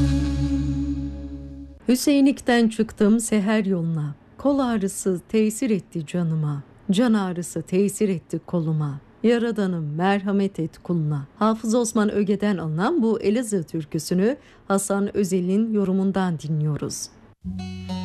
Hüseyinlik'ten çıktım seher yoluna. Kol ağrısı tesir etti canıma. Can ağrısı tesir etti koluma. Yaradanım merhamet et kuluna. Hafız Osman Öge'den alınan bu Elazığ türküsünü Hasan Özel'in yorumundan dinliyoruz.